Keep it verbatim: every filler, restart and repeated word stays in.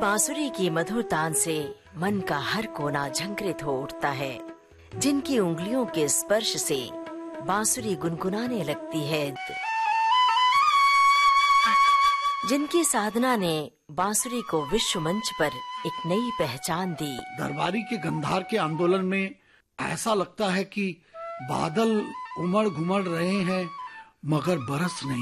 बांसुरी की मधुर तान से मन का हर कोना झंकृत हो उठता है, जिनकी उंगलियों के स्पर्श से बांसुरी गुनगुनाने लगती है, जिनकी साधना ने बांसुरी को विश्व मंच पर एक नई पहचान दी। दरबारी के गंधार के आंदोलन में ऐसा लगता है कि बादल उमड़ घुमड़ रहे हैं मगर बरस नहीं